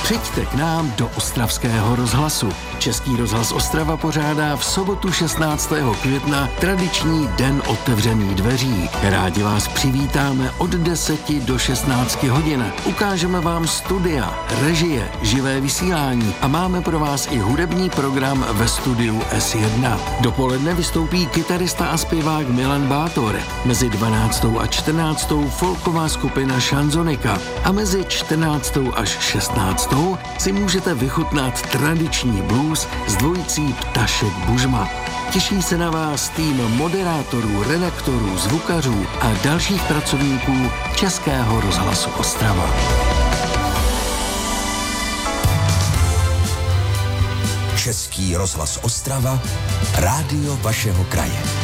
Přijďte k nám do Ostravského rozhlasu. Český rozhlas Ostrava pořádá v sobotu 16. května tradiční den otevřených dveří. Rádi vás přivítáme od 10 do 16 hodin. Ukážeme vám studia, režie, živé vysílání a máme pro vás i hudební program ve studiu S1. Dopoledne vystoupí kytarista a zpěvák Milan Bátor. Mezi 12. a 14. folková skupina Šanzonika a mezi 14. až 16. si můžete vychutnat tradiční blues s dvojicí Ptašek Bužma. Těší se na vás tým moderátorů, redaktorů, zvukařů a dalších pracovníků Českého rozhlasu Ostrava. Český rozhlas Ostrava, rádio vašeho kraje.